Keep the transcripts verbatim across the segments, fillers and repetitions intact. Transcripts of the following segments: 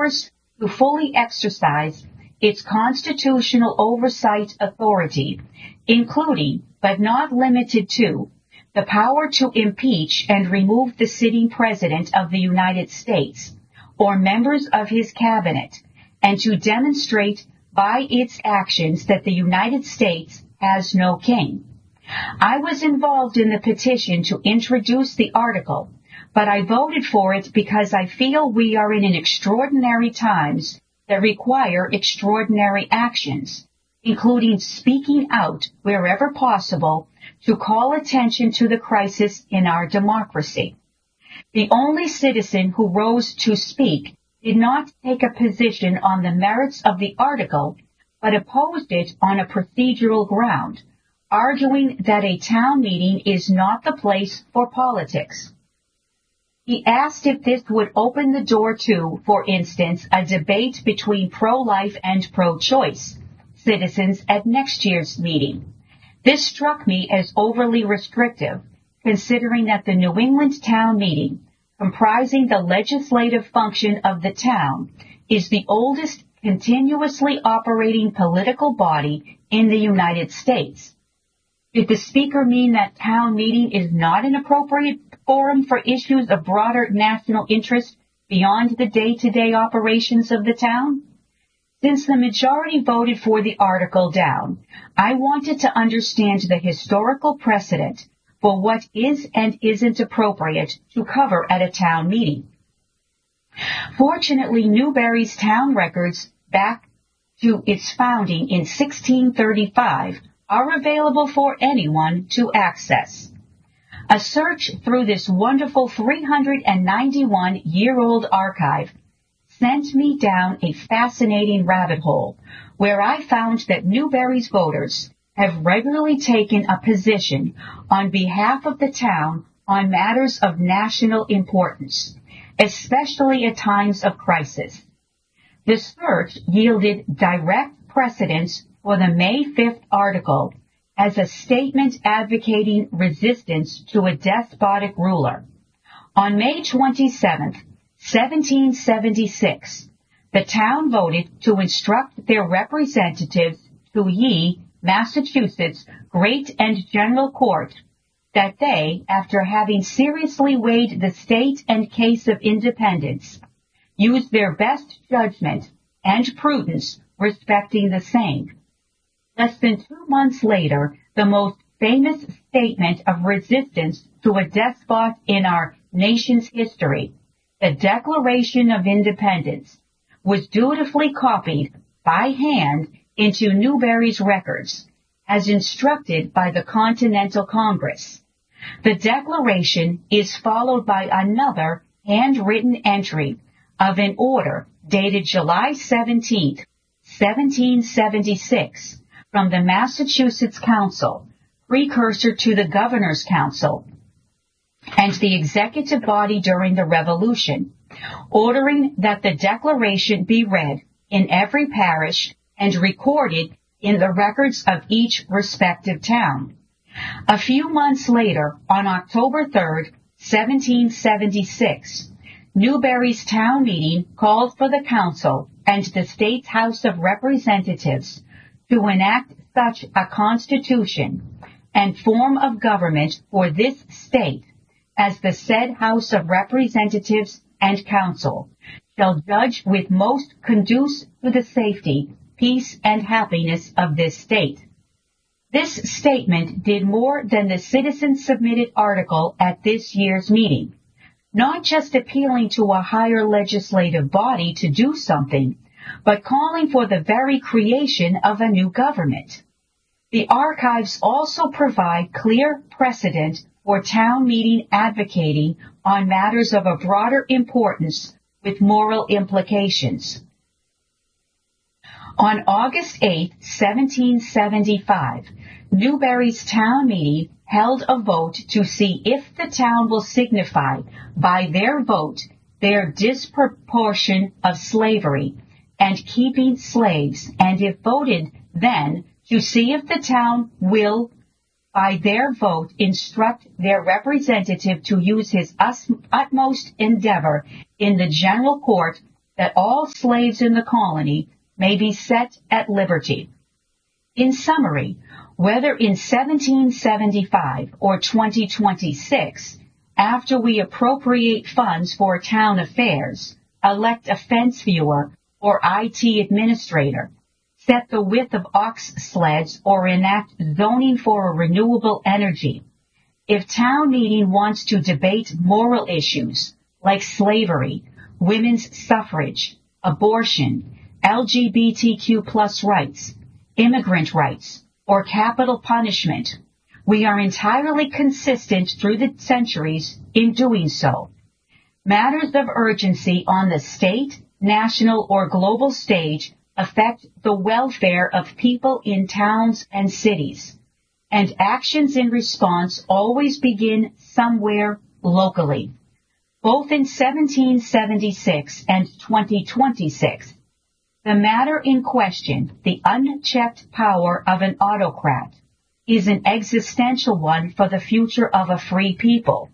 Congress to fully exercise its constitutional oversight authority, including, but not limited to, the power to impeach and remove the sitting President of the United States or members of his cabinet, and to demonstrate by its actions that the United States has no king. I was involved in the petition to introduce the article, but I voted for it because I feel we are in an extraordinary times that require extraordinary actions, including speaking out wherever possible to call attention to the crisis in our democracy. The only citizen who rose to speak did not take a position on the merits of the article, but opposed it on a procedural ground, arguing that a town meeting is not the place for politics. He asked if this would open the door to, for instance, a debate between pro-life and pro-choice citizens at next year's meeting. This struck me as overly restrictive, considering that the New England Town Meeting, comprising the legislative function of the town, is the oldest continuously operating political body in the United States. Did the speaker mean that town meeting is not an appropriate forum for issues of broader national interest beyond the day-to-day operations of the town? Since the majority voted for the article down, I wanted to understand the historical precedent for what is and isn't appropriate to cover at a town meeting. Fortunately, Newbury's town records back to its founding in sixteen thirty-five are available for anyone to access. A search through this wonderful three hundred ninety-one year old archive sent me down a fascinating rabbit hole where I found that Newbury's voters have regularly taken a position on behalf of the town on matters of national importance, especially at times of crisis. The search yielded direct precedence for the May fifth article as a statement advocating resistance to a despotic ruler. On May twenty-seventh, seventeen seventy-six, the town voted to instruct their representatives to ye Massachusetts Great and General Court that they, after having seriously weighed the state and case of independence, use their best judgment and prudence respecting the same. Less than two months later, the most famous statement of resistance to a despot in our nation's history, the Declaration of Independence, was dutifully copied by hand into Newbury's records, as instructed by the Continental Congress. The Declaration is followed by another handwritten entry of an order dated July seventeenth, seventeen seventy-six, from the Massachusetts Council, precursor to the Governor's Council, and the executive body during the Revolution, ordering that the Declaration be read in every parish and recorded in the records of each respective town. A few months later, on October third, seventeen seventy-six, Newbury's town meeting called for the council and the state's House of Representatives to enact such a constitution and form of government for this state as the said House of Representatives and Council shall judge with most conduce to the safety, peace, and happiness of this state. This statement did more than the citizen-submitted article at this year's meeting, not just appealing to a higher legislative body to do something, but calling for the very creation of a new government. The archives also provide clear precedent for town meeting advocating on matters of a broader importance with moral implications. On August eighth, seventeen seventy-five, Newbury's town meeting held a vote to see if the town will signify by their vote their disproportion of slavery and keeping slaves, and if voted, then to see if the town will by their vote instruct their representative to use his utmost endeavor in the general court that all slaves in the colony may be set at liberty. In summary, whether in seventeen seventy-five or twenty twenty-six, after we appropriate funds for town affairs, elect a fence viewer or I T administrator, set the width of ox sleds, or enact zoning for a renewable energy, if town meeting wants to debate moral issues like slavery, women's suffrage, abortion, L G B T Q plus rights, immigrant rights, or capital punishment, we are entirely consistent through the centuries in doing so. Matters of urgency on the state, national, or global stage affect the welfare of people in towns and cities, and actions in response always begin somewhere locally. Both in seventeen seventy-six and twenty twenty-six, the matter in question, the unchecked power of an autocrat, is an existential one for the future of a free people.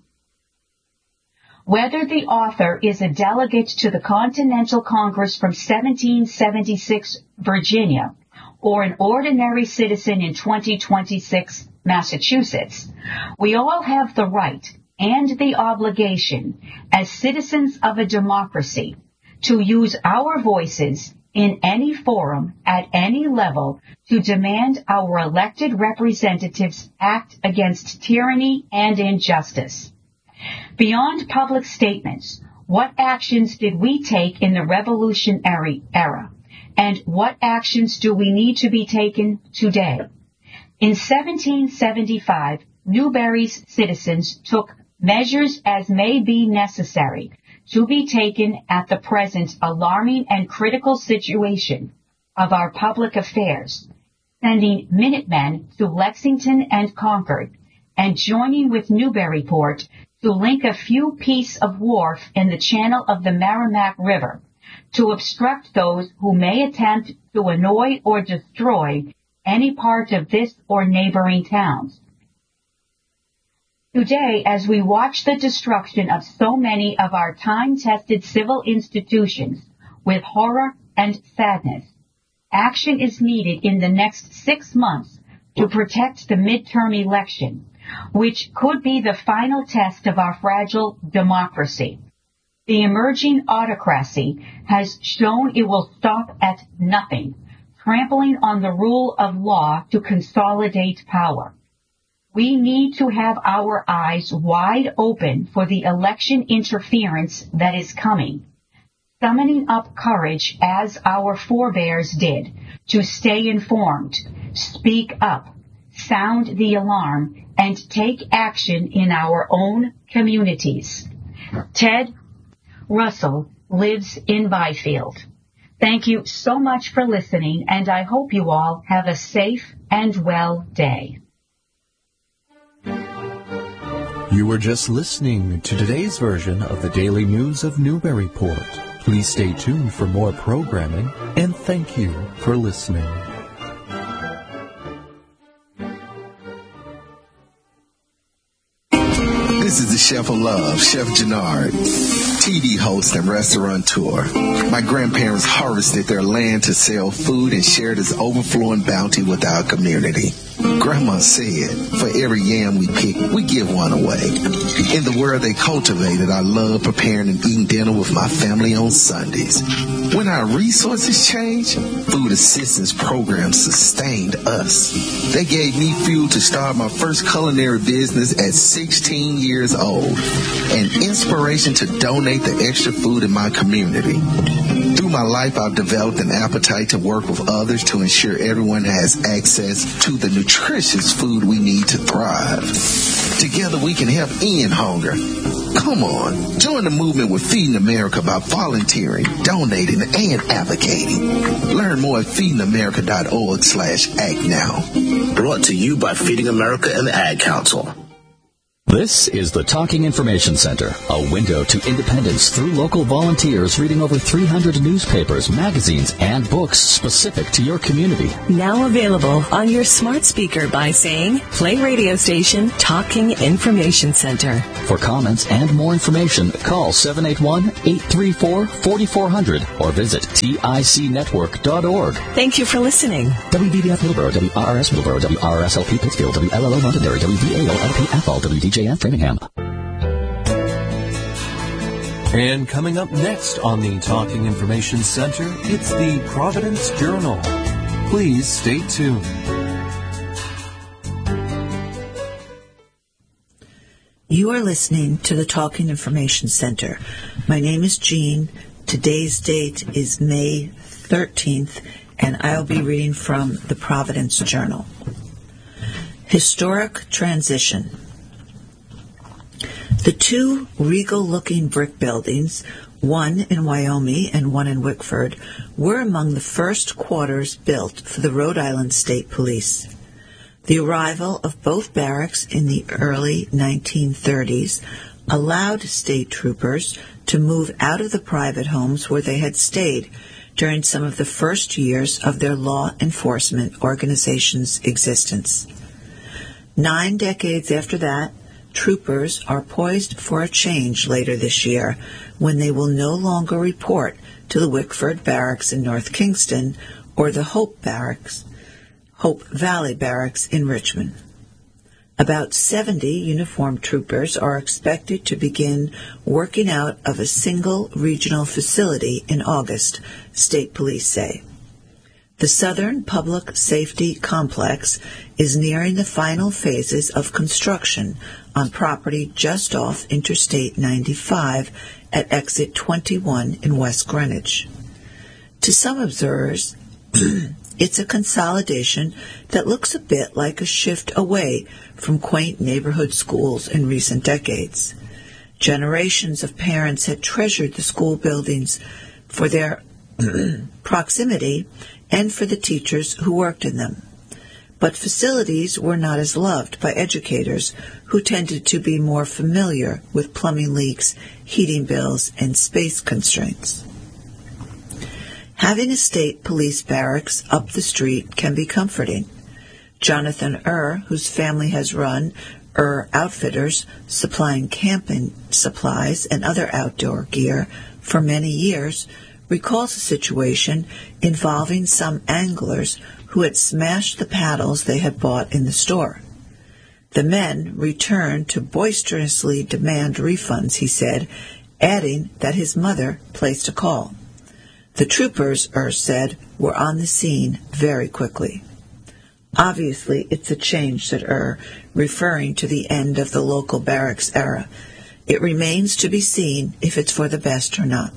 Whether the author is a delegate to the Continental Congress from seventeen seventy-six Virginia or an ordinary citizen in twenty twenty-six Massachusetts, we all have the right and the obligation as citizens of a democracy to use our voices in any forum at any level to demand our elected representatives act against tyranny and injustice. Beyond public statements, what actions did we take in the revolutionary era, and what actions do we need to be taken today? In seventeen seventy-five, Newbury's citizens took measures as may be necessary to be taken at the present alarming and critical situation of our public affairs, sending Minutemen to Lexington and Concord, and joining with Newburyport to link a few pieces of wharf in the channel of the Merrimack River to obstruct those who may attempt to annoy or destroy any part of this or neighboring towns. Today, as we watch the destruction of so many of our time-tested civil institutions with horror and sadness, action is needed in the next six months to protect the midterm election, which could be the final test of our fragile democracy. The emerging autocracy has shown it will stop at nothing, trampling on the rule of law to consolidate power. We need to have our eyes wide open for the election interference that is coming, summoning up courage as our forebears did to stay informed, speak up, sound the alarm, and take action in our own communities. Ted Russell lives in Byfield. Thank you so much for listening, and I hope you all have a safe and well day. You were just listening to today's version of the Daily News of Newburyport. Please stay tuned for more programming, and thank you for listening. This is the Chef of Love, Chef Jannard, T V host and restaurateur. My grandparents harvested their land to sell food and share this overflowing bounty with our community. Grandma said, for every yam we pick, we give one away. In the world they cultivated, I love preparing and eating dinner with my family on Sundays. When our resources changed, food assistance programs sustained us. They gave me fuel to start my first culinary business at sixteen years old, and inspiration to donate the extra food in my community. Through my life, I've developed an appetite to work with others to ensure everyone has access to the nutritious food we need to thrive. Together we can help end hunger. Come on, join the movement with Feeding America by volunteering, donating, and advocating. Learn more at feedingamerica.org slash act now. Brought to you by Feeding America and the Ad Council. This is the Talking Information Center, a window to independence through local volunteers reading over three hundred newspapers, magazines, and books specific to your community. Now available on your smart speaker by saying, play radio station Talking Information Center. For comments and more information, call seven eight one, eight three four, four four zero zero or visit tic network dot org. Thank you for listening. W B B F Middleborough, W R R S Middleborough, W R R S L P Pittsfield, W L L O Londonderry, W V A O L P Athol, W D J F Framingham. And coming up next on the Talking Information Center, it's the Providence Journal. Please stay tuned. You are listening to the Talking Information Center. My name is Jean. Today's date is May thirteenth, and I'll be reading from the Providence Journal. Historic Transition. The two regal-looking brick buildings, one in Wyoming and one in Wickford, were among the first quarters built for the Rhode Island State Police. The arrival of both barracks in the early nineteen thirties allowed state troopers to move out of the private homes where they had stayed during some of the first years of their law enforcement organization's existence. Nine decades after that, troopers are poised for a change later this year when they will no longer report to the Wickford Barracks in North Kingston or the Hope Barracks, Hope Valley Barracks in Richmond. About seventy uniformed troopers are expected to begin working out of a single regional facility in August, state police say. The Southern Public Safety Complex is nearing the final phases of construction on property just off Interstate ninety-five at exit twenty-one in West Greenwich. To some observers, it's a consolidation that looks a bit like a shift away from quaint neighborhood schools in recent decades. Generations of parents had treasured the school buildings for their proximity and for the teachers who worked in them. But facilities were not as loved by educators who tended to be more familiar with plumbing leaks, heating bills, and space constraints. Having a state police barracks up the street can be comforting. Jonathan Err, whose family has run Err Outfitters, supplying camping supplies and other outdoor gear for many years, recalls a situation involving some anglers who had smashed the paddles they had bought in the store. The men returned to boisterously demand refunds, he said, adding that his mother placed a call. The troopers, Err said, were on the scene very quickly. Obviously, it's a change, said Err, referring to the end of the local barracks era. It remains to be seen if it's for the best or not.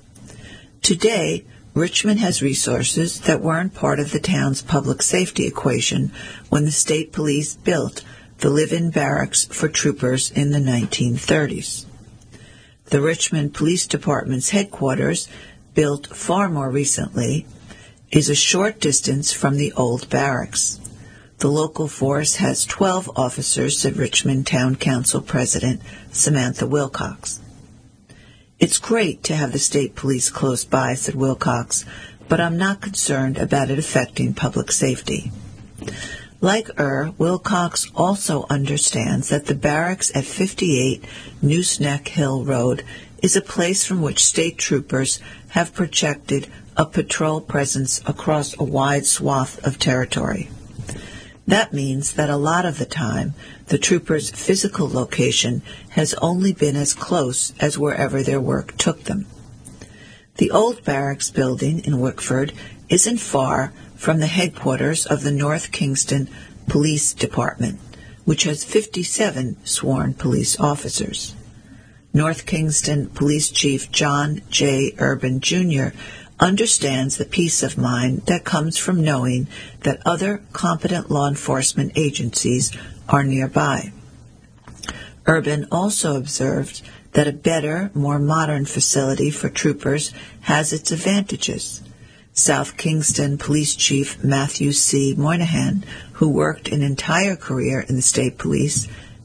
Today, Richmond has resources that weren't part of the town's public safety equation when the state police built the live-in barracks for troopers in the nineteen thirties. The Richmond Police Department's headquarters, built far more recently, is a short distance from the old barracks. The local force has twelve officers, said Richmond Town Council President Samantha Wilcox. It's great to have the state police close by, said Wilcox, but I'm not concerned about it affecting public safety. Like Err, Wilcox also understands that the barracks at fifty-eight Nooseneck Hill Road is a place from which state troopers have projected a patrol presence across a wide swath of territory. That means that a lot of the time, the troopers' physical location has only been as close as wherever their work took them. The old barracks building in Wickford isn't far from the headquarters of the North Kingston Police Department, which has fifty-seven sworn police officers. North Kingston Police Chief John J. Urban Junior understands the peace of mind that comes from knowing that other competent law enforcement agencies are nearby. Urban also observed that a better, more modern facility for troopers has its advantages. South Kingston Police Chief Matthew C. Moynihan, who worked an entire career in the state police,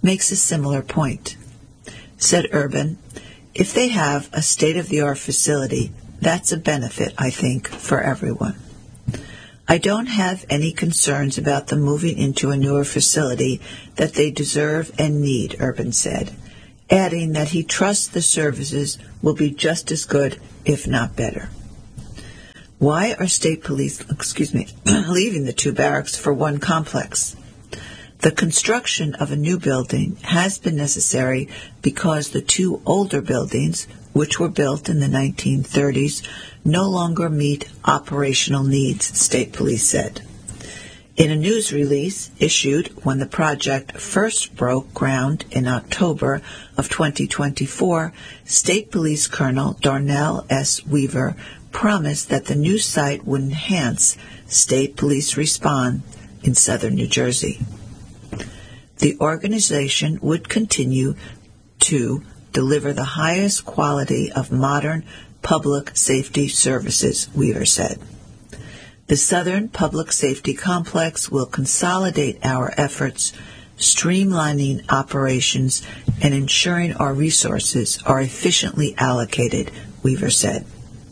makes a similar point. Said Urban, if they have a state-of-the-art facility, that's a benefit, I think, for everyone. I don't have any concerns about them moving into a newer facility that they deserve and need, Urban said, adding that he trusts the services will be just as good, if not better. Why are state police, excuse me, leaving the two barracks for one complex? The construction of a new building has been necessary because the two older buildings, which were built in the nineteen thirties, no longer meet operational needs, state police said. In a news release issued when the project first broke ground in October of twenty twenty-four, State Police Colonel Darnell S. Weaver promised that the new site would enhance state police response in southern New Jersey. The organization would continue to deliver the highest quality of modern public safety services, Weaver said. The Southern Public Safety Complex will consolidate our efforts, streamlining operations and ensuring our resources are efficiently allocated, Weaver said.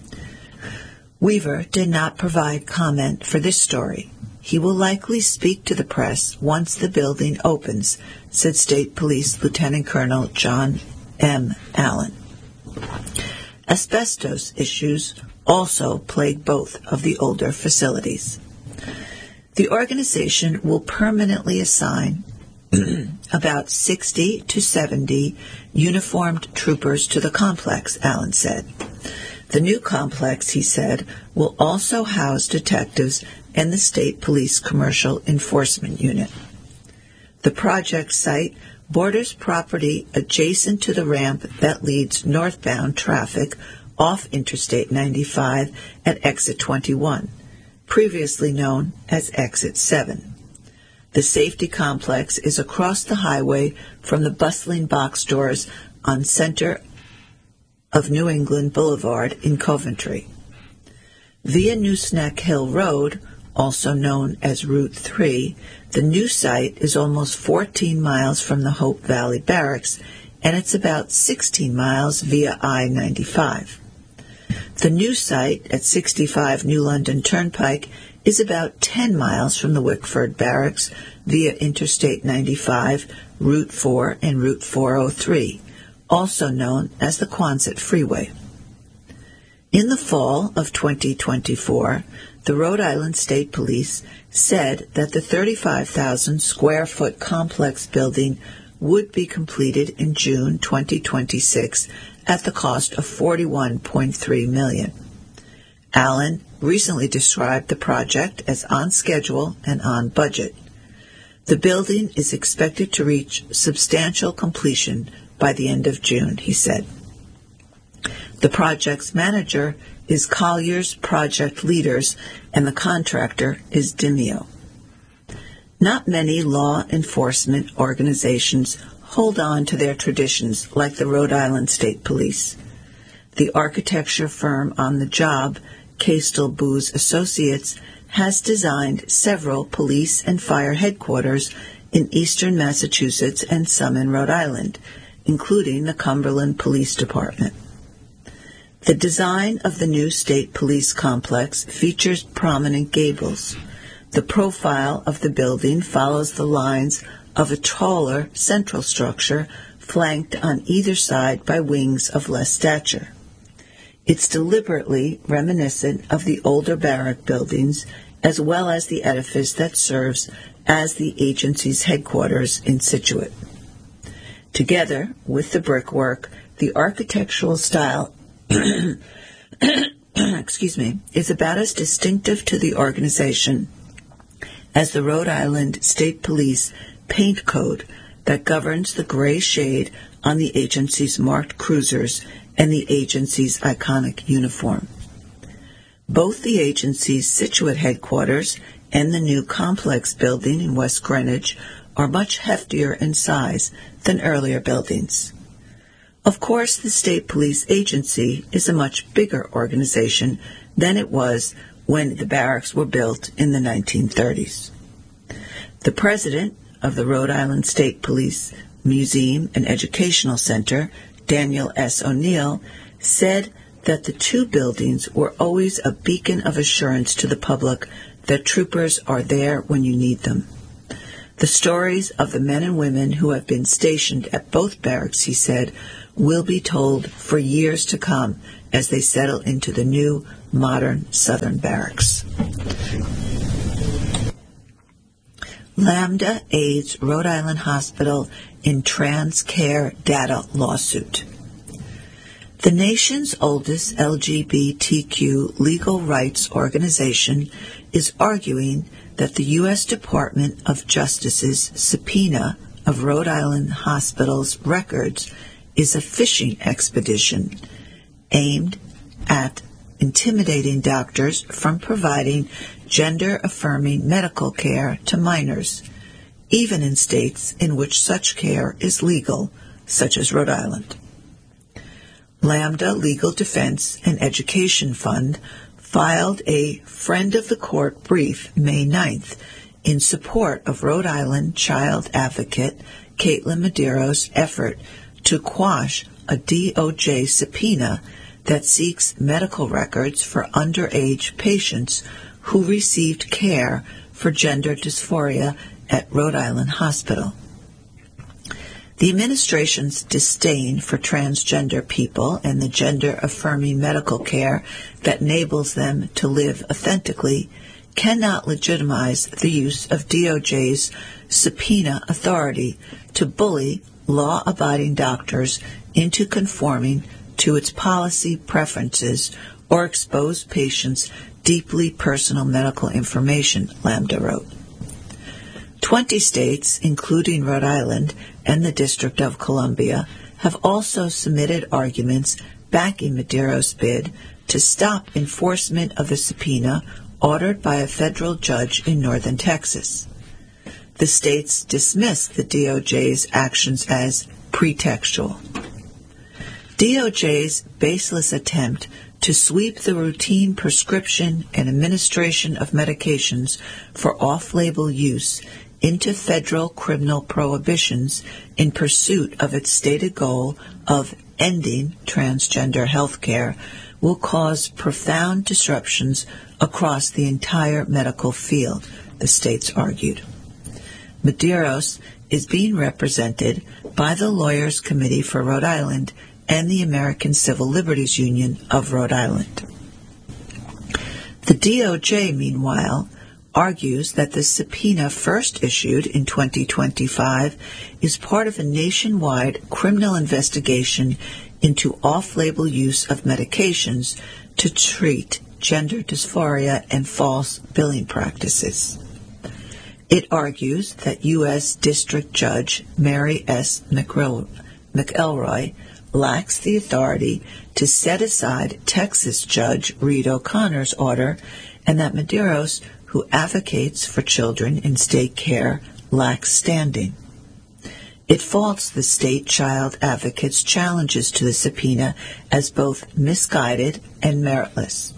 Weaver did not provide comment for this story. He will likely speak to the press once the building opens, said State Police Lieutenant Colonel John M. Allen. Asbestos issues also plague both of the older facilities. The organization will permanently assign about sixty to seventy uniformed troopers to the complex, Allen said. The new complex, he said, will also house detectives and the State Police Commercial Enforcement Unit. The project site borders property adjacent to the ramp that leads northbound traffic off Interstate ninety-five at Exit twenty-one, previously known as Exit seven. The safety complex is across the highway from the bustling box stores on Center of New England Boulevard in Coventry. Via Nooseneck Hill Road, also known as Route three, the new site is almost fourteen miles from the Hope Valley Barracks, and it's about sixteen miles via I ninety-five. The new site at sixty-five New London Turnpike is about ten miles from the Wickford Barracks via Interstate ninety-five, Route four, and Route four oh three, also known as the Quonset Freeway. In the fall of twenty twenty-four, the Rhode Island State Police said that the thirty-five thousand square foot complex building would be completed in June twenty twenty-six at the cost of forty-one point three million dollars. Allen recently described the project as on schedule and on budget. The building is expected to reach substantial completion by the end of June, he said. The project's manager is Collier's Project Leaders, and the contractor is Demio. Not many law enforcement organizations hold on to their traditions like the Rhode Island State Police. The architecture firm on the job, Castel Booz Associates, has designed several police and fire headquarters in eastern Massachusetts and some in Rhode Island, including the Cumberland Police Department. The design of the new state police complex features prominent gables. The profile of the building follows the lines of a taller central structure flanked on either side by wings of less stature. It's deliberately reminiscent of the older barrack buildings as well as the edifice that serves as the agency's headquarters in Scituate. Together with the brickwork, the architectural style excuse me, is about as distinctive to the organization as the Rhode Island State Police paint code that governs the gray shade on the agency's marked cruisers and the agency's iconic uniform. Both the agency's Scituate headquarters and the new complex building in West Greenwich are much heftier in size than earlier buildings. Of course, the State Police Agency is a much bigger organization than it was when the barracks were built in the nineteen thirties. The president of the Rhode Island State Police, Museum and Educational Center, Daniel S. O'Neill, said that the two buildings were always a beacon of assurance to the public that troopers are there when you need them. The stories of the men and women who have been stationed at both barracks, he said, will be told for years to come as they settle into the new, modern Southern barracks. Lambda aids Rhode Island Hospital in TransCare data lawsuit. The nation's oldest L G B T Q legal rights organization is arguing that the U S Department of Justice's subpoena of Rhode Island Hospital's records is a fishing expedition aimed at intimidating doctors from providing gender-affirming medical care to minors, even in states in which such care is legal, such as Rhode Island. Lambda Legal Defense and Education Fund filed a Friend of the Court brief May ninth in support of Rhode Island child advocate Caitlin Medeiros' effort to quash a D O J subpoena that seeks medical records for underage patients who received care for gender dysphoria at Rhode Island Hospital. The administration's disdain for transgender people and the gender-affirming medical care that enables them to live authentically cannot legitimize the use of D O J's subpoena authority to bully law-abiding doctors into conforming to its policy preferences or expose patients' deeply personal medical information, Lambda wrote. Twenty states, including Rhode Island and the District of Columbia, have also submitted arguments backing Medeiros' bid to stop enforcement of the subpoena ordered by a federal judge in northern Texas. The states dismissed the D O J's actions as pretextual. D O J's baseless attempt to sweep the routine prescription and administration of medications for off-label use into federal criminal prohibitions in pursuit of its stated goal of ending transgender health care will cause profound disruptions across the entire medical field, the states argued. Medeiros is being represented by the Lawyers Committee for Rhode Island and the American Civil Liberties Union of Rhode Island. The D O J, meanwhile, argues that the subpoena first issued in twenty twenty-five is part of a nationwide criminal investigation into off-label use of medications to treat gender dysphoria and false billing practices. It argues that U S District Judge Mary S. McElroy lacks the authority to set aside Texas Judge Reed O'Connor's order, and that Medeiros, who advocates for children in state care, lacks standing. It faults the state child advocate's challenges to the subpoena as both misguided and meritless.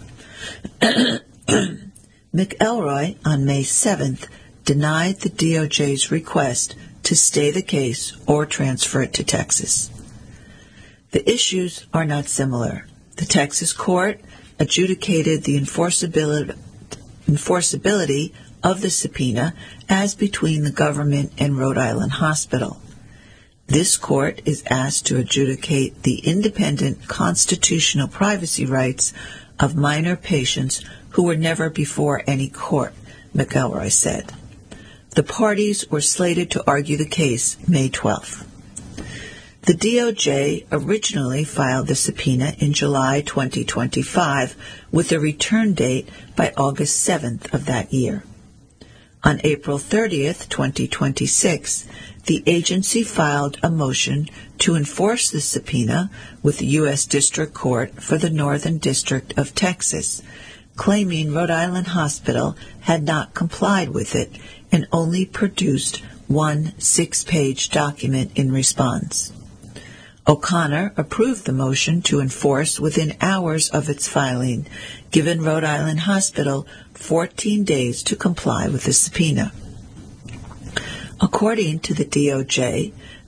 McElroy, on May seventh, denied the D O J's request to stay the case or transfer it to Texas. The issues are not similar. The Texas court adjudicated the enforceability, enforceability of the subpoena as between the government and Rhode Island Hospital. This court is asked to adjudicate the independent constitutional privacy rights of minor patients who were never before any court, McElroy said. The parties were slated to argue the case May twelfth. The D O J originally filed the subpoena in July twenty twenty-five with a return date by August seventh of that year. On April thirtieth, twenty twenty-six, the agency filed a motion to enforce the subpoena with the U S District Court for the Northern District of Texas, claiming Rhode Island Hospital had not complied with it and only produced one six-page document in response. O'Connor approved the motion to enforce within hours of its filing, giving Rhode Island Hospital fourteen days to comply with the subpoena. According to the D O J, the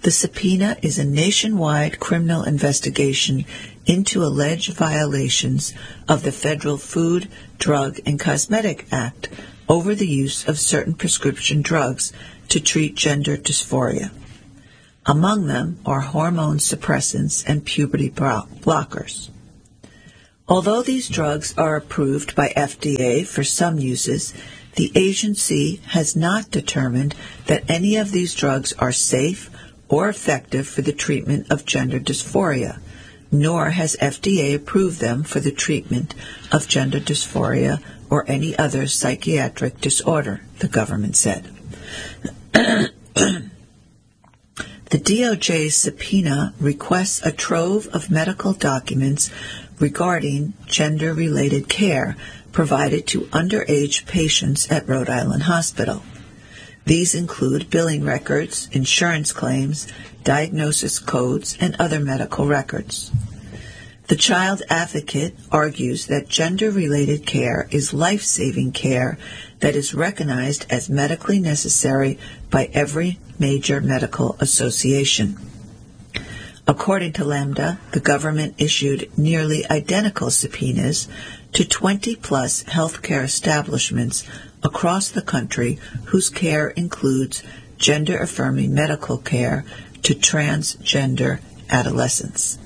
The subpoena is a nationwide criminal investigation into alleged violations of the Federal Food, Drug, and Cosmetic Act over the use of certain prescription drugs to treat gender dysphoria. Among them are hormone suppressants and puberty blockers. Although these drugs are approved by F D A for some uses, the agency has not determined that any of these drugs are safe or effective for the treatment of gender dysphoria, nor has F D A approved them for the treatment of gender dysphoria or any other psychiatric disorder, the government said. The D O J's subpoena requests a trove of medical documents regarding gender-related care provided to underage patients at Rhode Island Hospital. These include billing records, insurance claims, diagnosis codes, and other medical records. The child advocate argues that gender-related care is life-saving care that is recognized as medically necessary by every major medical association. According to Lambda, the government issued nearly identical subpoenas to twenty-plus healthcare establishments across the country whose care includes gender-affirming medical care to transgender adolescents.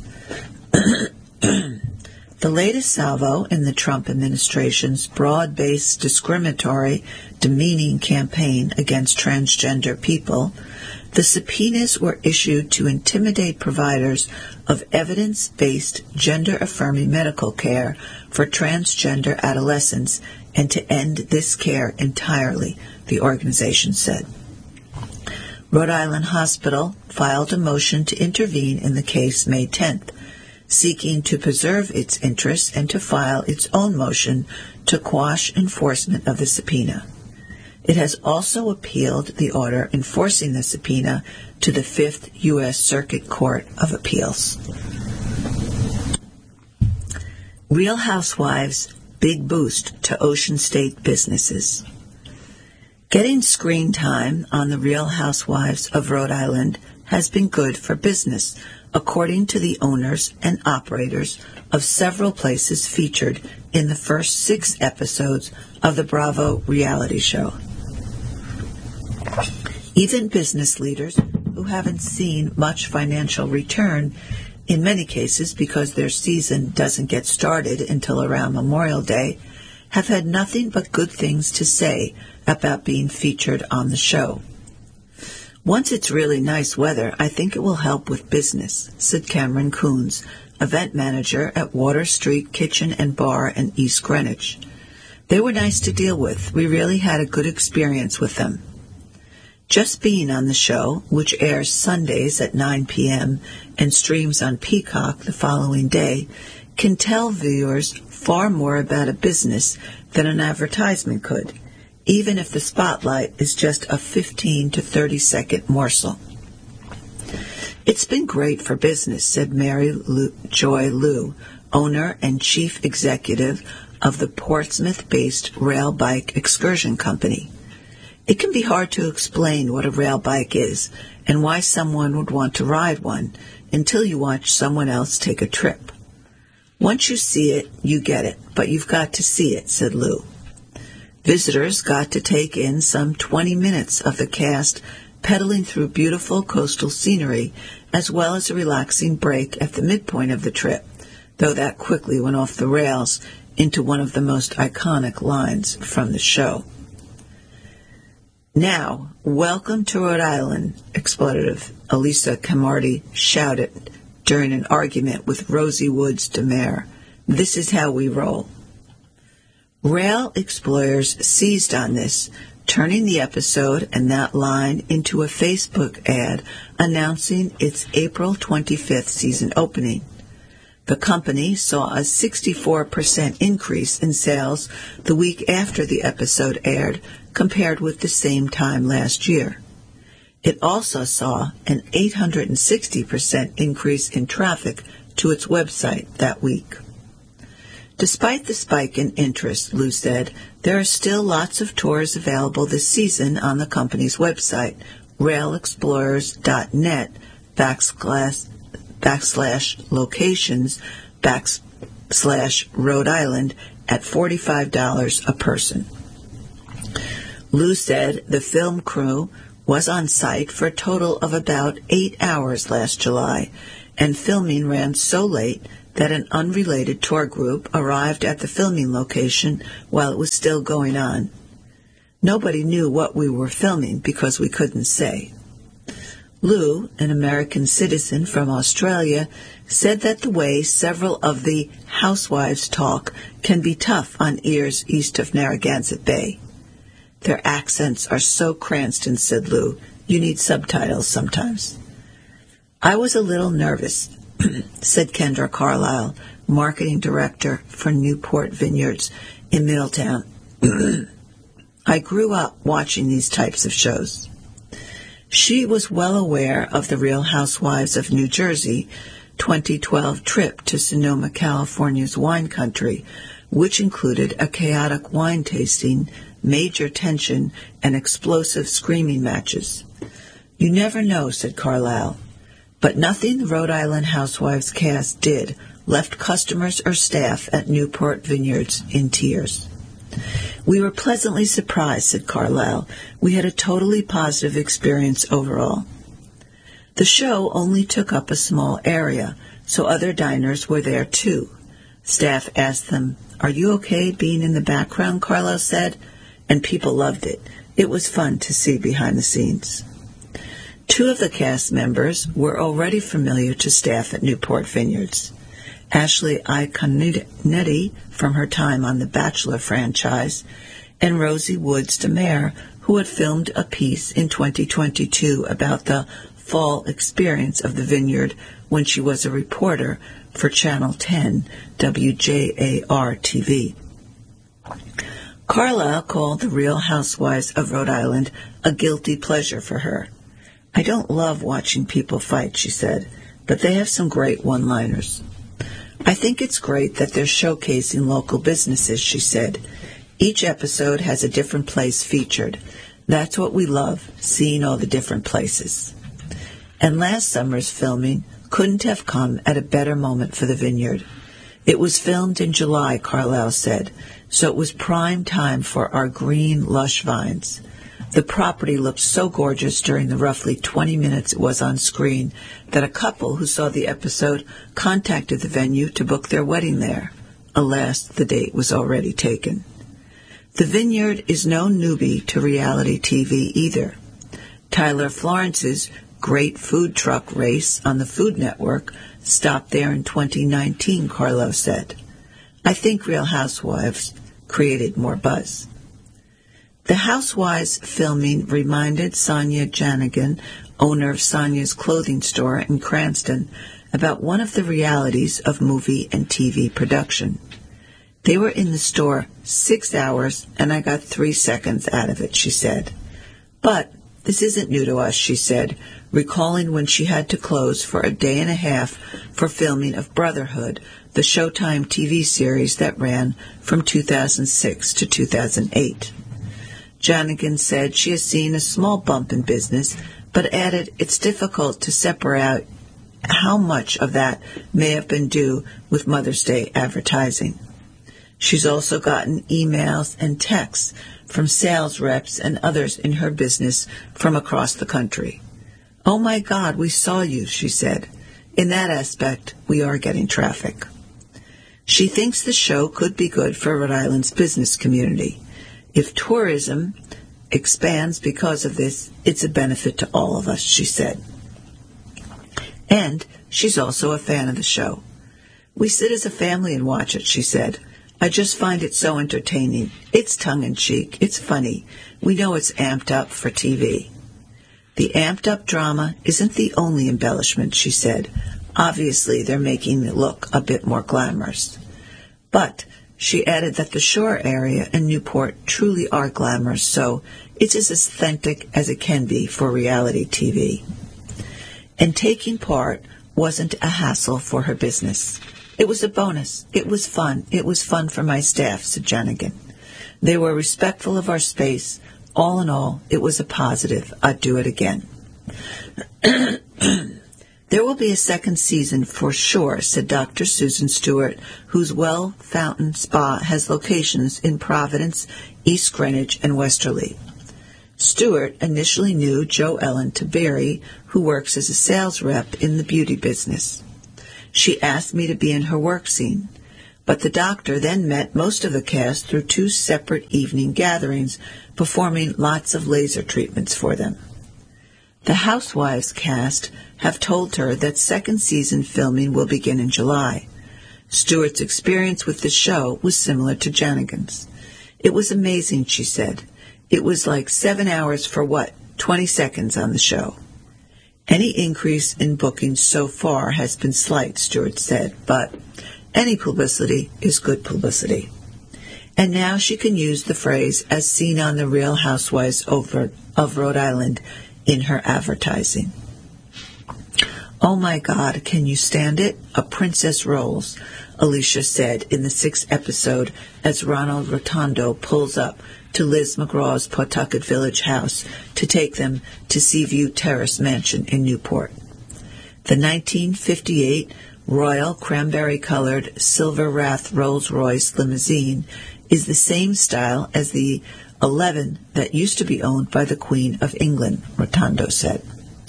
The latest salvo in the Trump administration's broad-based discriminatory, demeaning campaign against transgender people, the subpoenas were issued to intimidate providers of evidence-based gender-affirming medical care for transgender adolescents and to end this care entirely, the organization said. Rhode Island Hospital filed a motion to intervene in the case May tenth, seeking to preserve its interests and to file its own motion to quash enforcement of the subpoena. It has also appealed the order enforcing the subpoena to the Fifth U S Circuit Court of Appeals. Real Housewives, big boost to Ocean State businesses. Getting screen time on the Real Housewives of Rhode Island has been good for business, according to the owners and operators of several places featured in the first six episodes of the Bravo reality show. Even business leaders who haven't seen much financial return, in many cases because their season doesn't get started until around Memorial Day, have had nothing but good things to say about being featured on the show. Once it's really nice weather, I think it will help with business, said Cameron Coons, event manager at Water Street Kitchen and Bar in East Greenwich. They were nice to deal with. We really had a good experience with them. Just being on the show, which airs Sundays at nine p.m. and streams on Peacock the following day, can tell viewers far more about a business than an advertisement could, even if the spotlight is just a fifteen to thirty second morsel. It's been great for business, said Mary Lou, Joy Liu, owner and chief executive of the Portsmouth-based Rail Bike Excursion Company. It can be hard to explain what a rail bike is and why someone would want to ride one until you watch someone else take a trip. Once you see it, you get it, but you've got to see it, said Lou. Visitors got to take in some twenty minutes of the cast pedaling through beautiful coastal scenery, as well as a relaxing break at the midpoint of the trip, though that quickly went off the rails into one of the most iconic lines from the show. Now, welcome to Rhode Island, expletive Elisa Camardi shouted during an argument with Rosie Woods DeMare. This is how we roll. Rail employers seized on this, turning the episode and that line into a Facebook ad announcing its April twenty-fifth season opening. The company saw a sixty-four percent increase in sales the week after the episode aired compared with the same time last year. It also saw an eight hundred sixty percent increase in traffic to its website that week. Despite the spike in interest, Lou said, there are still lots of tours available this season on the company's website, rail explorers dot net backslash, backslash locations backslash Rhode Island at forty-five dollars a person. Lou said the film crew was on site for a total of about eight hours last July, and filming ran so late that an unrelated tour group arrived at the filming location while it was still going on. Nobody knew what we were filming because we couldn't say. Lou, an American citizen from Australia, said that the way several of the housewives talk can be tough on ears east of Narragansett Bay. Their accents are so Cranston, said Lou. You need subtitles sometimes. I was a little nervous, said Kendra Carlisle, marketing director for Newport Vineyards in Middletown. I grew up watching these types of shows. She was well aware of the Real Housewives of New Jersey twenty twelve trip to Sonoma, California's wine country, which included a chaotic wine tasting, major tension, and explosive screaming matches. You never know, said Carlisle. But nothing the Rhode Island Housewives cast did left customers or staff at Newport Vineyards in tears. We were pleasantly surprised, said Carlisle. We had a totally positive experience overall. The show only took up a small area, so other diners were there too. Staff asked them, "Are you okay being in the background?" Carlisle said, and people loved it. It was fun to see behind the scenes. Two of the cast members were already familiar to staff at Newport Vineyards. Ashley Iaconetti from her time on the Bachelor franchise, and Rosie Woods DeMare, who had filmed a piece in twenty twenty-two about the fall experience of the vineyard when she was a reporter for Channel ten W J A R T V. Carlisle called the Real Housewives of Rhode Island a guilty pleasure for her. I don't love watching people fight, she said, but they have some great one-liners. I think it's great that they're showcasing local businesses, she said. Each episode has a different place featured. That's what we love, seeing all the different places. And last summer's filming couldn't have come at a better moment for the vineyard. It was filmed in July, Carlisle said, so it was prime time for our green, lush vines. The property looked so gorgeous during the roughly twenty minutes it was on screen that a couple who saw the episode contacted the venue to book their wedding there. Alas, the date was already taken. The vineyard is no newbie to reality T V either. Tyler Florence's great food truck race on the Food Network stopped there in twenty nineteen, Carlisle said. I think Real Housewives created more buzz. The Housewives filming reminded Sonia Janigan, owner of Sonia's clothing store in Cranston, about one of the realities of movie and T V production. They were in the store six hours, and I got three seconds out of it, she said. But this isn't new to us, she said, recalling when she had to close for a day and a half for filming of Brotherhood, the Showtime T V series that ran from two thousand six to two thousand eight. Janigan said she has seen a small bump in business, but added it's difficult to separate out how much of that may have been due with Mother's Day advertising. She's also gotten emails and texts from sales reps and others in her business from across the country. Oh my God, we saw you, she said. In that aspect, we are getting traffic. She thinks the show could be good for Rhode Island's business community. If tourism expands because of this, it's a benefit to all of us, she said. And she's also a fan of the show. We sit as a family and watch it, she said. I just find it so entertaining. It's tongue-in-cheek. It's funny. We know it's amped up for T V. The amped-up drama isn't the only embellishment, she said. Obviously, they're making it look a bit more glamorous. But she added that the shore area and Newport truly are glamorous, so it's as authentic as it can be for reality T V. And taking part wasn't a hassle for her business. It was a bonus. It was fun. It was fun for my staff, said Janigan. They were respectful of our space. All in all, it was a positive. I'd do it again. There will be a second season for sure, said Doctor Susan Stewart, whose Well Fountain Spa has locations in Providence, East Greenwich, and Westerly. Stewart initially knew Jo Ellen Taberi, who works as a sales rep in the beauty business. She asked me to be in her work scene, but the doctor then met most of the cast through two separate evening gatherings, performing lots of laser treatments for them. The Housewives cast have told her that second season filming will begin in July. Stewart's experience with the show was similar to Janigan's. It was amazing, she said. It was like seven hours for what, twenty seconds on the show. Any increase in bookings so far has been slight, Stewart said, but any publicity is good publicity. And now she can use the phrase, as seen on The Real Housewives of Rhode Island, in her advertising. Oh my God, can you stand it? A princess rolls, Alicia said in the sixth episode as Ronald Rotundo pulls up to Liz McGraw's Pawtucket Village house to take them to Seaview Terrace Mansion in Newport. The nineteen fifty-eight royal cranberry-colored Silver Wrath Rolls-Royce limousine is the same style as the eleven that used to be owned by the Queen of England, Rotundo said.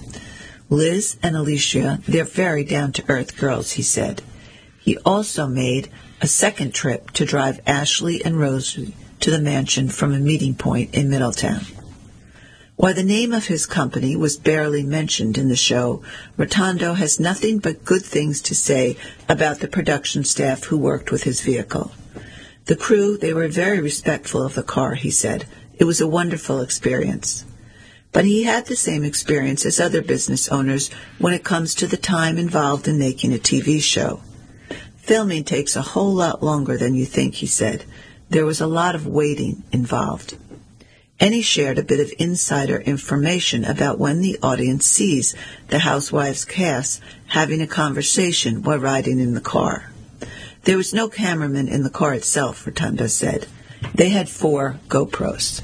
Liz and Alicia, they're very down-to-earth girls, he said. He also made a second trip to drive Ashley and Rosie to the mansion from a meeting point in Middletown. While the name of his company was barely mentioned in the show, Rotundo has nothing but good things to say about the production staff who worked with his vehicle. The crew, they were very respectful of the car, he said. It was a wonderful experience. But he had the same experience as other business owners when it comes to the time involved in making a T V show. Filming takes a whole lot longer than you think, he said. There was a lot of waiting involved. And he shared a bit of insider information about when the audience sees the Housewives cast having a conversation while riding in the car. There was no cameraman in the car itself, Rotundo said. They had four GoPros.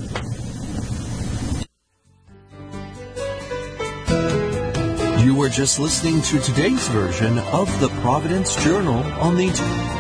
You were just listening to today's version of the Providence Journal on the...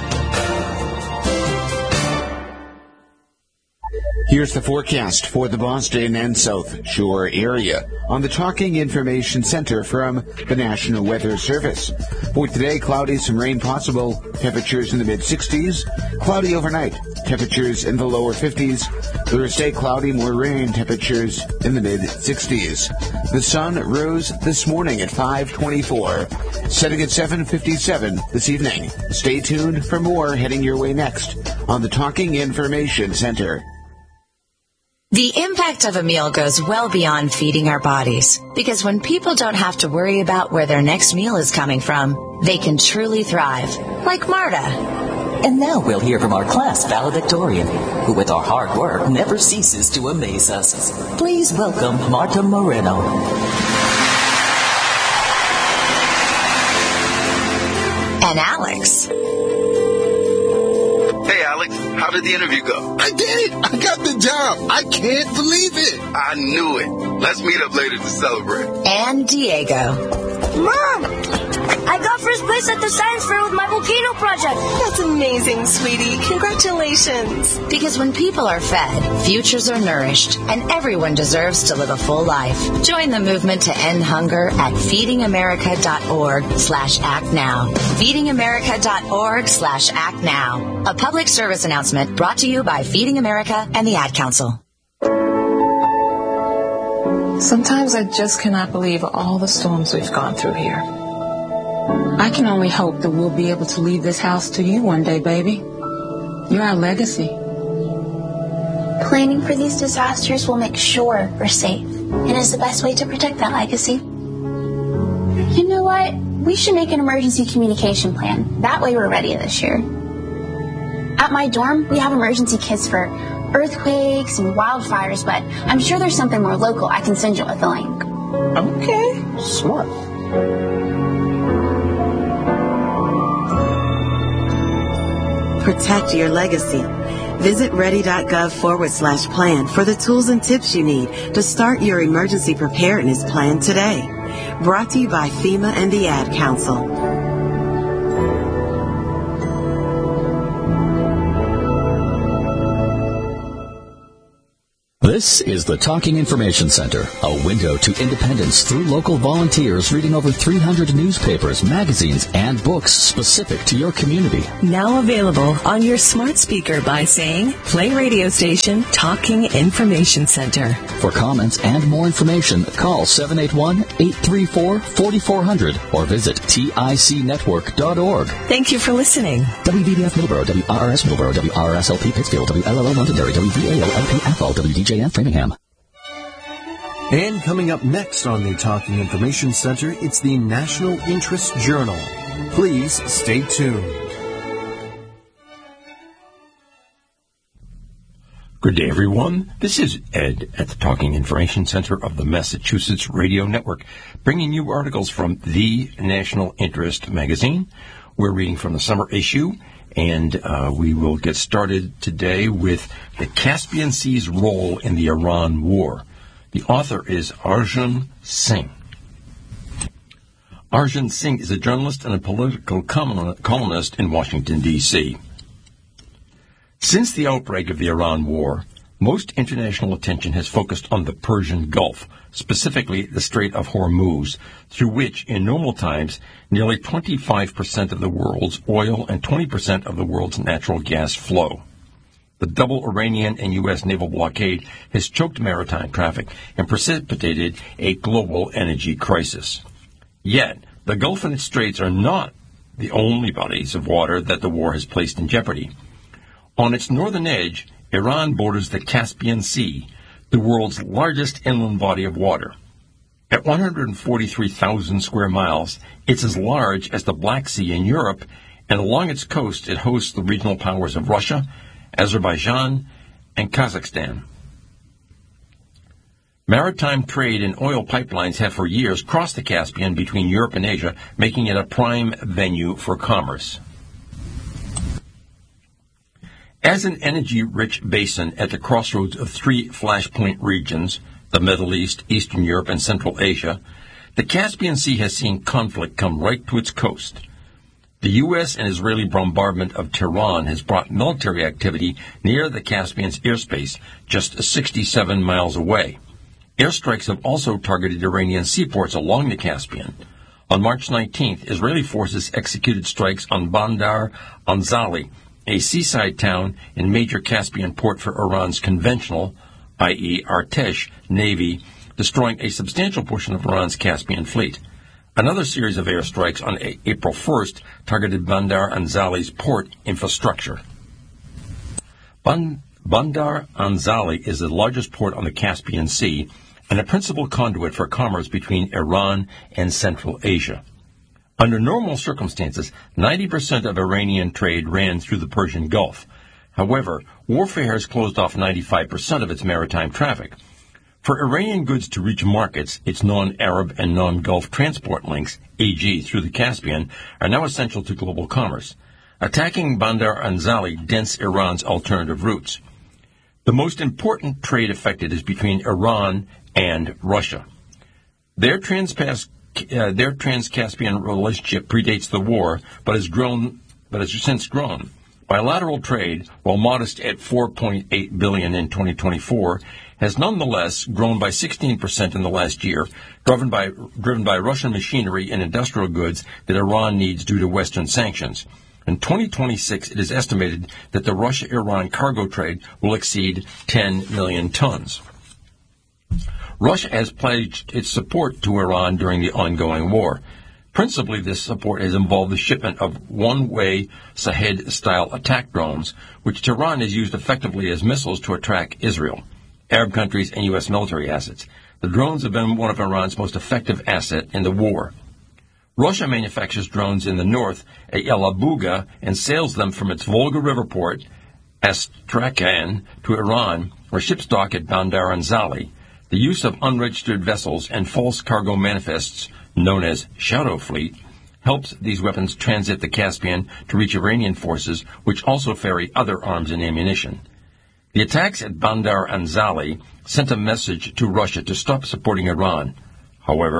Here's the forecast for the Boston and South Shore area on the Talking Information Center from the National Weather Service. For today, cloudy, some rain possible, temperatures in the mid-sixties. Cloudy overnight, temperatures in the lower fifties. Thursday, cloudy, more rain, temperatures in the mid-sixties. The sun rose this morning at five twenty-four, setting at seven fifty-seven this evening. Stay tuned for more heading your way next on the Talking Information Center. The impact of a meal goes well beyond feeding our bodies, because when people don't have to worry about where their next meal is coming from, they can truly thrive, like Marta. And now we'll hear from our class valedictorian, who with our hard work never ceases to amaze us. Please welcome Marta Moreno. And Alex. Hey, Alex, how did the interview go? I did it! I got the job! I can't believe it! I knew it. Let's meet up later to celebrate. And Diego. Mom! I got first place at the science fair with my volcano project. That's amazing, sweetie. Congratulations. Because when people are fed, futures are nourished, and everyone deserves to live a full life. Join the movement to end hunger at feedingamerica.org slash act now. feedingamerica.org slash act now. A public service announcement brought to you by Feeding America and the Ad Council. Sometimes I just cannot believe all the storms we've gone through here. I can only hope that we'll be able to leave this house to you one day, baby. You're our legacy. Planning for these disasters will make sure we're safe, and is the best way to protect that legacy. You know what? We should make an emergency communication plan. That way we're ready this year. At my dorm, we have emergency kits for earthquakes and wildfires, but I'm sure there's something more local. I can send you with a link. Okay, smart. Protect your legacy. Visit ready.gov forward slash plan for the tools and tips you need to start your emergency preparedness plan today. Brought to you by FEMA and the Ad Council. This is the Talking Information Center, a window to independence through local volunteers reading over three hundred newspapers, magazines, and books specific to your community. Now available on your smart speaker by saying, play radio station Talking Information Center. For comments and more information, call seven eight one, eight three four, four four zero zero or visit tic network dot org. Thank you for listening. W B D F Middleborough, W R R S Middleborough, W R R S L P Pittsfield, W L L O Londonderry, W V A L L P Athol, W D J N Framingham. And coming up next on the Talking Information Center, it's the National Interest Journal. Please stay tuned. Good day, everyone. This is Ed at the Talking Information Center of the Massachusetts Radio Network, bringing you articles from the National Interest magazine. We're reading from the summer issue, and uh, we will get started today with the Caspian Sea's role in the Iran war. The author is Arjun Singh. Arjun Singh is a journalist and a political columnist in Washington, D C Since the outbreak of the Iran war, most international attention has focused on the Persian Gulf, specifically the Strait of Hormuz, through which, in normal times, nearly twenty-five percent of the world's oil and twenty percent of the world's natural gas flow. The double Iranian and U S naval blockade has choked maritime traffic and precipitated a global energy crisis. Yet, the Gulf and its straits are not the only bodies of water that the war has placed in jeopardy. On its northern edge, Iran borders the Caspian Sea, the world's largest inland body of water. At one hundred forty-three thousand square miles, it's as large as the Black Sea in Europe, and along its coast it hosts the regional powers of Russia, Azerbaijan, and Kazakhstan. Maritime trade and oil pipelines have for years crossed the Caspian between Europe and Asia, making it a prime venue for commerce. As an energy-rich basin at the crossroads of three flashpoint regions, the Middle East, Eastern Europe, and Central Asia, the Caspian Sea has seen conflict come right to its coast. The U S and Israeli bombardment of Tehran has brought military activity near the Caspian's airspace, just sixty-seven miles away. Airstrikes have also targeted Iranian seaports along the Caspian. On March nineteenth, Israeli forces executed strikes on Bandar Anzali, a seaside town and major Caspian port for Iran's conventional, that is. Artesh, navy, destroying a substantial portion of Iran's Caspian fleet. Another series of airstrikes on a- April first targeted Bandar Anzali's port infrastructure. Ban- Bandar Anzali is the largest port on the Caspian Sea and a principal conduit for commerce between Iran and Central Asia. Under normal circumstances, ninety percent of Iranian trade ran through the Persian Gulf. However, warfare has closed off ninety-five percent of its maritime traffic. For Iranian goods to reach markets, its non-Arab and non-Gulf transport links, for example through the Caspian, are now essential to global commerce. Attacking Bandar Anzali dents Iran's alternative routes. The most important trade affected is between Iran and Russia. Their trans-Pas- uh, their trans-Caspian relationship predates the war, but has grown, but has since grown. Bilateral trade, while modest at four point eight billion dollars in twenty twenty-four, has nonetheless grown by sixteen percent in the last year, driven by, driven by Russian machinery and industrial goods that Iran needs due to Western sanctions. In twenty twenty-six, it is estimated that the Russia-Iran cargo trade will exceed ten million tons. Russia has pledged its support to Iran during the ongoing war. Principally, this support has involved the shipment of one-way Shahed-style attack drones, which Tehran has used effectively as missiles to attack Israel, Arab countries, and U S military assets. The drones have been one of Iran's most effective assets in the war. Russia manufactures drones in the north at Yelabuga and sails them from its Volga River port, Astrakhan, to Iran, where ships dock at Bandar Anzali. The use of unregistered vessels and false cargo manifests, known as Shadow Fleet, helps these weapons transit the Caspian to reach Iranian forces, which also ferry other arms and ammunition. The attacks at Bandar Anzali sent a message to Russia to stop supporting Iran. However,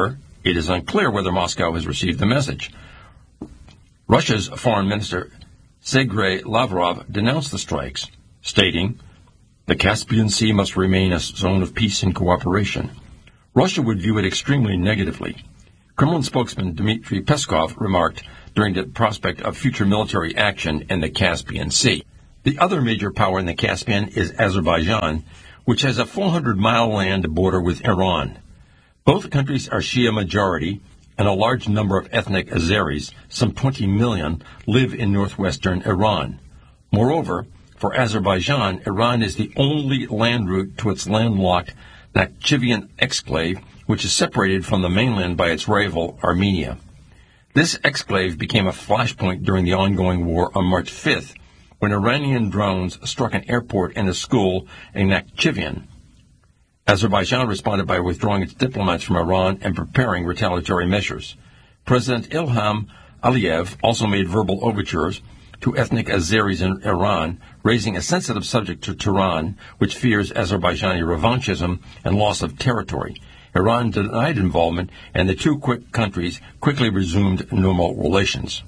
it is unclear whether Moscow has received the message. Russia's Foreign Minister Sergei Lavrov denounced the strikes, stating, "The Caspian Sea must remain a zone of peace and cooperation." Russia would view it extremely negatively. Kremlin spokesman Dmitry Peskov remarked during the prospect of future military action in the Caspian Sea. The other major power in the Caspian is Azerbaijan, which has a four hundred mile land border with Iran. Both countries are Shia majority, and a large number of ethnic Azeris, some twenty million, live in northwestern Iran. Moreover, for Azerbaijan, Iran is the only land route to its landlocked Nakhchivan exclave, which is separated from the mainland by its rival, Armenia. This exclave became a flashpoint during the ongoing war on March fifth, when Iranian drones struck an airport and a school in Nakhchivan. Azerbaijan responded by withdrawing its diplomats from Iran and preparing retaliatory measures. President Ilham Aliyev also made verbal overtures to ethnic Azeris in Iran, raising a sensitive subject to Tehran, which fears Azerbaijani revanchism and loss of territory. Iran denied involvement, and the two quick countries quickly resumed normal relations.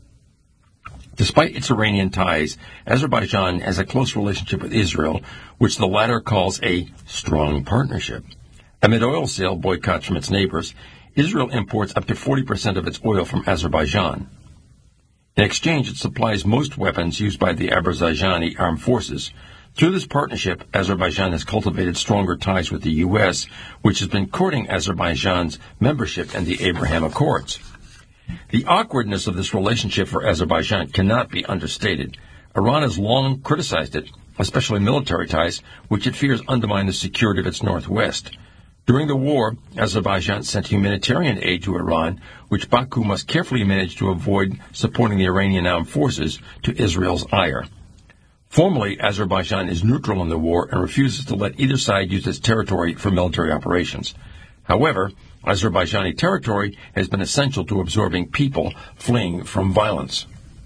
Despite its Iranian ties, Azerbaijan has a close relationship with Israel, which the latter calls a strong partnership. Amid oil sale boycotts from its neighbors, Israel imports up to forty percent of its oil from Azerbaijan. In exchange, it supplies most weapons used by the Azerbaijani armed forces. Through this partnership, Azerbaijan has cultivated stronger ties with the U S, which has been courting Azerbaijan's membership in the Abraham Accords. The awkwardness of this relationship for Azerbaijan cannot be understated. Iran has long criticized it, especially military ties, which it fears undermine the security of its northwest. During the war, Azerbaijan sent humanitarian aid to Iran, which Baku must carefully manage to avoid supporting the Iranian armed forces to Israel's ire. Formally, Azerbaijan is neutral in the war and refuses to let either side use its territory for military operations. However, Azerbaijani territory has been essential to absorbing people fleeing from violence.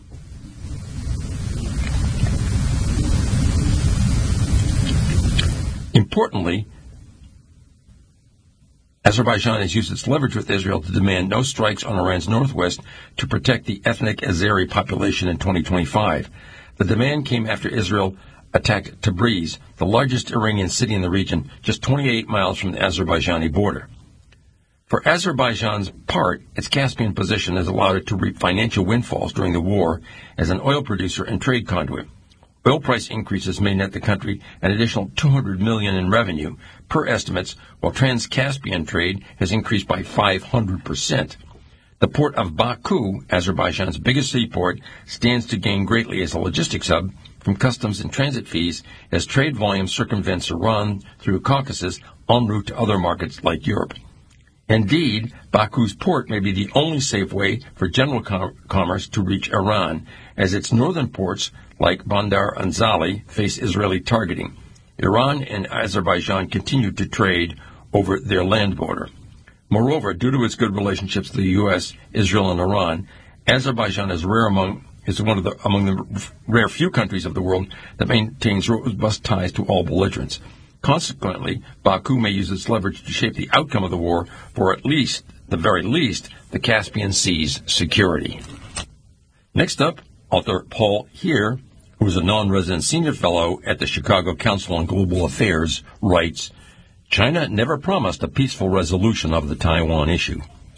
Importantly, Azerbaijan has used its leverage with Israel to demand no strikes on Iran's northwest to protect the ethnic Azeri population in twenty twenty-five. The demand came after Israel attacked Tabriz, the largest Iranian city in the region, just twenty-eight miles from the Azerbaijani border. For Azerbaijan's part, its Caspian position has allowed it to reap financial windfalls during the war as an oil producer and trade conduit. Oil price increases may net the country an additional two hundred million dollars in revenue, per estimates, while Trans-Caspian trade has increased by five hundred percent. The port of Baku, Azerbaijan's biggest seaport, stands to gain greatly as a logistics hub from customs and transit fees as trade volume circumvents Iran through Caucasus en route to other markets like Europe. Indeed, Baku's port may be the only safe way for general com- commerce to reach Iran, as its northern ports, like Bandar Anzali, face Israeli targeting. Iran and Azerbaijan continue to trade over their land border. Moreover, due to its good relationships with the U S, Israel, and Iran, Azerbaijan is rare among is one of the among the rare few countries of the world that maintains robust ties to all belligerents. Consequently, Baku may use its leverage to shape the outcome of the war for at least, the very least, the Caspian Sea's security. Next up, author Paul Heer, who is a non-resident senior fellow at the Chicago Council on Global Affairs, writes, China never promised a peaceful resolution of the Taiwan issue.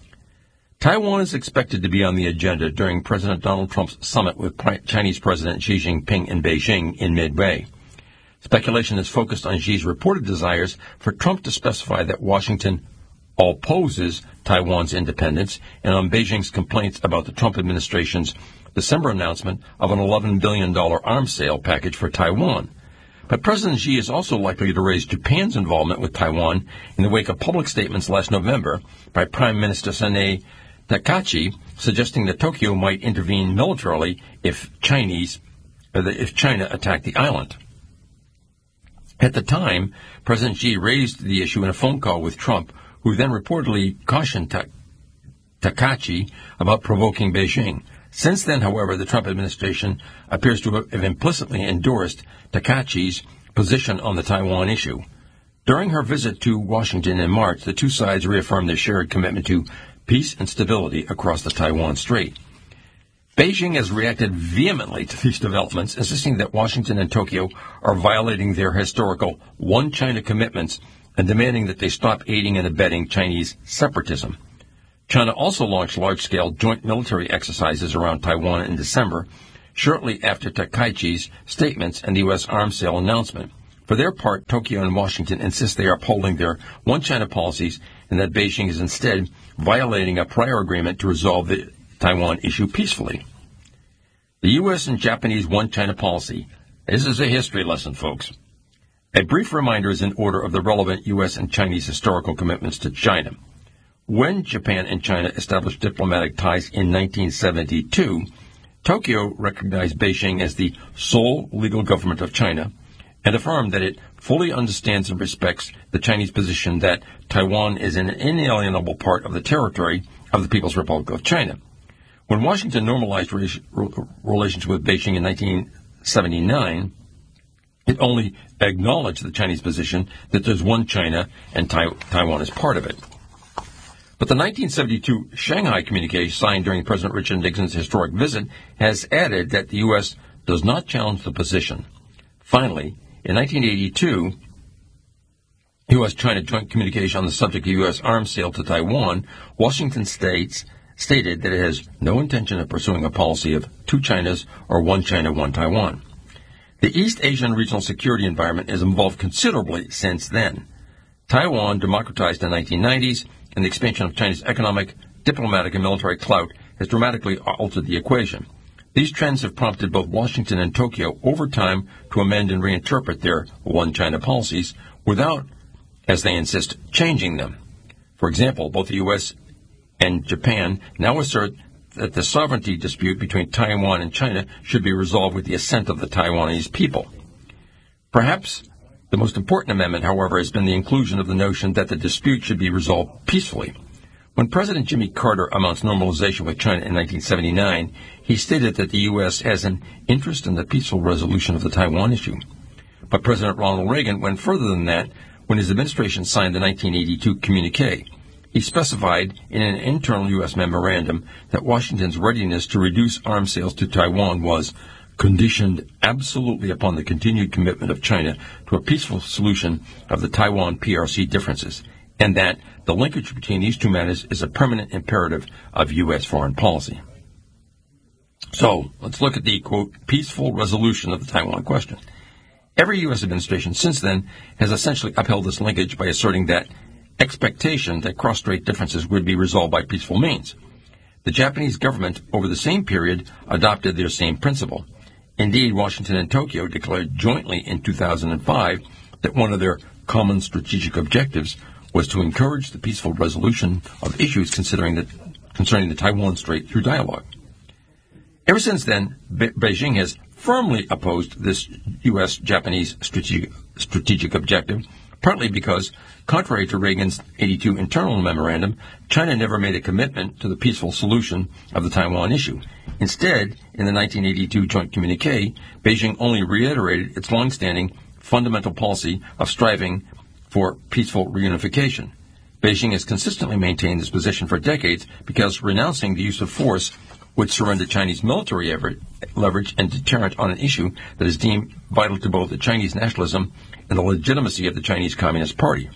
Taiwan is expected to be on the agenda during President Donald Trump's summit with Chinese President Xi Jinping in Beijing in mid-May. Speculation is focused on Xi's reported desires for Trump to specify that Washington opposes Taiwan's independence and on Beijing's complaints about the Trump administration's December announcement of an eleven billion dollars arms sale package for Taiwan. But President Xi is also likely to raise Japan's involvement with Taiwan in the wake of public statements last November by Prime Minister Sanae Takachi suggesting that Tokyo might intervene militarily if Chinese, if China attacked the island. At the time, President Xi raised the issue in a phone call with Trump, who then reportedly cautioned Ta- Takachi about provoking Beijing. Since then, however, the Trump administration appears to have implicitly endorsed Takachi's position on the Taiwan issue. During her visit to Washington in March, the two sides reaffirmed their shared commitment to peace and stability across the Taiwan Strait. Beijing has reacted vehemently to these developments, insisting that Washington and Tokyo are violating their historical One China commitments and demanding that they stop aiding and abetting Chinese separatism. China also launched large-scale joint military exercises around Taiwan in December, shortly after Takaichi's statements and the U S arms sale announcement. For their part, Tokyo and Washington insist they are upholding their One China policies and that Beijing is instead violating a prior agreement to resolve the Taiwan issue peacefully. The U S and Japanese One China policy. This is a history lesson, folks. A brief reminder is in order of the relevant U S and Chinese historical commitments to China. When Japan and China established diplomatic ties in nineteen seventy-two, Tokyo recognized Beijing as the sole legal government of China and affirmed that it fully understands and respects the Chinese position that Taiwan is an inalienable part of the territory of the People's Republic of China. When Washington normalized relations with Beijing in nineteen seventy-nine, it only acknowledged the Chinese position that there's one China and tai- Taiwan is part of it. But the nineteen seventy-two Shanghai Communique, signed during President Richard Nixon's historic visit, has added that the U S does not challenge the position. Finally, in nineteen eighty-two, U S China joint communication on the subject of U S arms sale to Taiwan, Washington states stated that it has no intention of pursuing a policy of two Chinas or one China, one Taiwan. The East Asian regional security environment has evolved considerably since then. Taiwan democratized in the nineteen nineties, and the expansion of China's economic, diplomatic, and military clout has dramatically altered the equation. These trends have prompted both Washington and Tokyo over time to amend and reinterpret their One China policies without, as they insist, changing them. For example, both the U S and Japan now assert that the sovereignty dispute between Taiwan and China should be resolved with the assent of the Taiwanese people. Perhaps the most important amendment, however, has been the inclusion of the notion that the dispute should be resolved peacefully. When President Jimmy Carter announced normalization with China in nineteen seventy-nine, he stated that the U S has an interest in the peaceful resolution of the Taiwan issue. But President Ronald Reagan went further than that when his administration signed the nineteen eighty-two communique. He specified in an internal U S memorandum that Washington's readiness to reduce arms sales to Taiwan was conditioned absolutely upon the continued commitment of China to a peaceful solution of the Taiwan P R C differences, and that the linkage between these two matters is a permanent imperative of U S foreign policy. So, let's look at the, quote, peaceful resolution of the Taiwan question. Every U S administration since then has essentially upheld this linkage by asserting that expectation that cross-strait differences would be resolved by peaceful means. The Japanese government, over the same period, adopted their same principle. Indeed, Washington and Tokyo declared jointly in two thousand five that one of their common strategic objectives was to encourage the peaceful resolution of issues considering the, concerning the Taiwan Strait through dialogue. Ever since then, Be- Beijing has firmly opposed this U S-Japanese strategic, strategic objective, partly because, contrary to Reagan's eighty-two internal memorandum, China never made a commitment to the peaceful solution of the Taiwan issue. Instead, in the nineteen eighty-two joint communique, Beijing only reiterated its longstanding fundamental policy of striving for peaceful reunification. Beijing has consistently maintained this position for decades because renouncing the use of force would surrender Chinese military leverage and deterrent on an issue that is deemed vital to both the Chinese nationalism and the legitimacy of the Chinese Communist Party.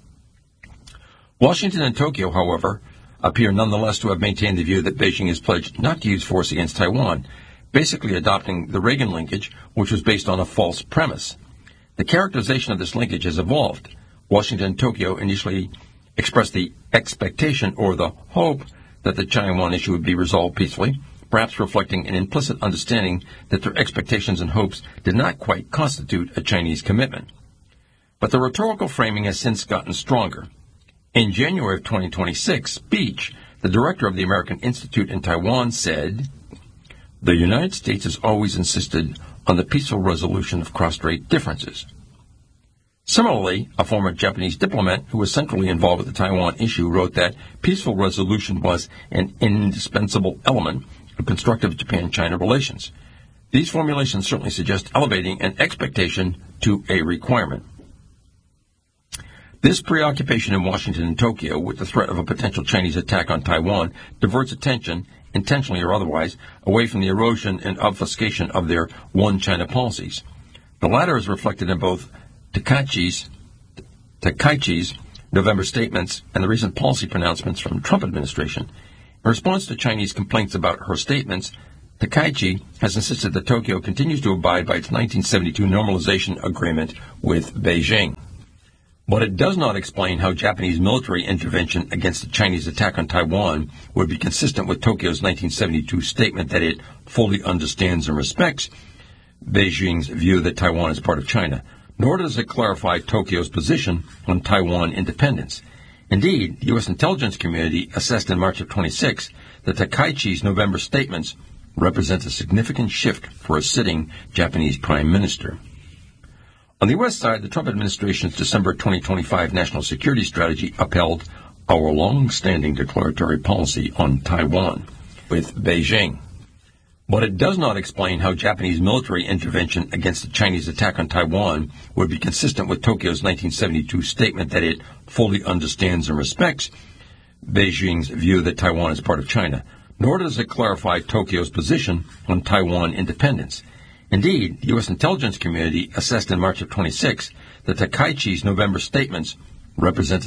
Washington and Tokyo, however, appear nonetheless to have maintained the view that Beijing has pledged not to use force against Taiwan, basically adopting the Reagan linkage, which was based on a false premise. The characterization of this linkage has evolved. Washington and Tokyo initially expressed the expectation or the hope that the Taiwan issue would be resolved peacefully, perhaps reflecting an implicit understanding that their expectations and hopes did not quite constitute a Chinese commitment. But the rhetorical framing has since gotten stronger. In January of twenty twenty-six, Beach, the director of the American Institute in Taiwan, said, "The United States has always insisted on the peaceful resolution of cross-strait differences." Similarly, a former Japanese diplomat who was centrally involved with the Taiwan issue wrote that peaceful resolution was an indispensable element of constructive Japan-China relations. These formulations certainly suggest elevating an expectation to a requirement. This preoccupation in Washington and Tokyo with the threat of a potential Chinese attack on Taiwan diverts attention, intentionally or otherwise, away from the erosion and obfuscation of their one China policies. The latter is reflected in both Takaichi's, Takaichi's November statements and the recent policy pronouncements from the Trump administration. In response to Chinese complaints about her statements, Takaichi has insisted that Tokyo continues to abide by its nineteen seventy-two normalization agreement with Beijing. But it does not explain how Japanese military intervention against the Chinese attack on Taiwan would be consistent with Tokyo's nineteen seventy-two statement that it fully understands and respects Beijing's view that Taiwan is part of China, nor does it clarify Tokyo's position on Taiwan independence. Indeed, the U S intelligence community assessed in March of twenty-six that Takaichi's November statements represent a significant shift for a sitting Japanese prime minister. On the U S side, the Trump administration's December twenty twenty-five national security strategy upheld our long-standing declaratory policy on Taiwan with Beijing. But it does not explain how Japanese military intervention against the Chinese attack on Taiwan would be consistent with Tokyo's nineteen seventy-two statement that it fully understands and respects Beijing's view that Taiwan is part of China, nor does it clarify Tokyo's position on Taiwan independence. Indeed, the U S intelligence community assessed in March of twenty-six that Takaichi's November statements represent a